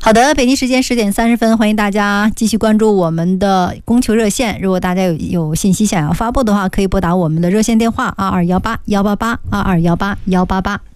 好的，北京时间10点30分，欢迎大家继续关注我们的供求热线。如果大家有信息想要发布的话，可以拨打我们的热线电话2218 188 2218 188。